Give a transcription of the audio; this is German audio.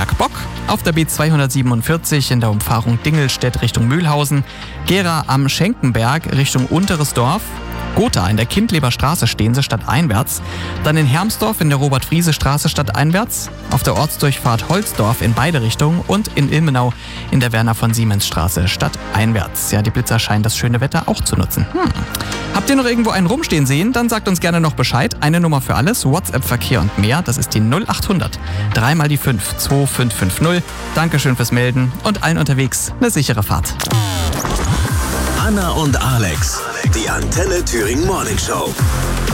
Bergbock, auf der B247 in der Umfahrung Dingelstedt Richtung Mühlhausen, Gera am Schenkenberg Richtung Unteres Dorf, Gotha in der Kindleber Straße stehen sie stadteinwärts, dann in Hermsdorf in der Robert-Friese-Straße stadteinwärts, auf der Ortsdurchfahrt Holzdorf in beide Richtungen und in Ilmenau in der Werner-von-Siemens-Straße stadteinwärts. Ja, die Blitzer scheinen das schöne Wetter auch zu nutzen. Habt ihr noch irgendwo einen rumstehen sehen? Dann sagt uns gerne noch Bescheid. Eine Nummer für alles, WhatsApp-Verkehr und mehr, das ist die 0800 3 mal die 5 2550. Dankeschön fürs Melden und allen unterwegs eine sichere Fahrt. Anna und Alex, die Antenne Thüringen Morning Show.